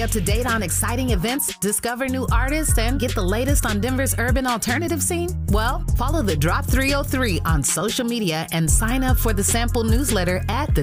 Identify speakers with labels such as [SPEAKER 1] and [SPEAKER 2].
[SPEAKER 1] Stay up to date on exciting events, discover new artists, and get the latest on Denver's urban alternative scene? Well, follow the Drop 303 on social media and sign up for the sample newsletter at the